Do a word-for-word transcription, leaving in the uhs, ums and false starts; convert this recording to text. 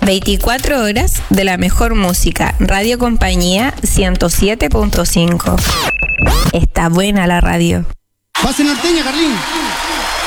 veinticuatro horas de la mejor música. Radio Compañía ciento siete punto cinco. Está buena la radio. Pase norteña, Carlín.